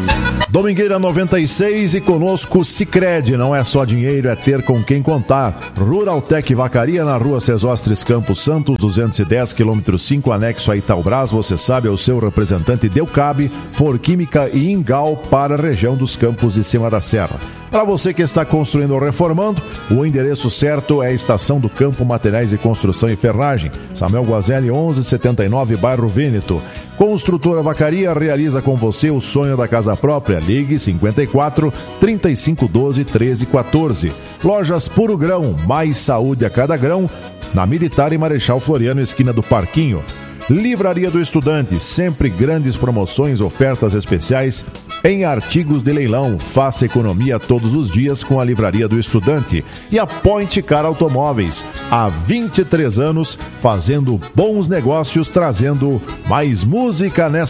Domingueira 96 e conosco Sicredi, não é só dinheiro, é ter com quem contar. Ruraltec Vacaria na rua Cesostres Campos Santos, 210, quilômetro 5, anexo a Itaubras, você sabe, é o seu representante Delcab, Forquímica e Ingal para a região dos Campos de Cima da Serra. Para você que está construindo ou reformando, o endereço certo é a Estação do Campo Materiais de Construção e Ferragem, Samuel Guazelli 1179, bairro Vêneto. Construtora Vacaria realiza com você o sonho da casa própria. Ligue 54 3512 1314. Lojas Puro Grão, mais saúde a cada grão, na Militar e Marechal Floriano, esquina do Parquinho. Livraria do Estudante, sempre grandes promoções, ofertas especiais em artigos de leilão. Faça economia todos os dias com a Livraria do Estudante. E a Point Car Automóveis, há 23 anos fazendo bons negócios, trazendo mais música nesta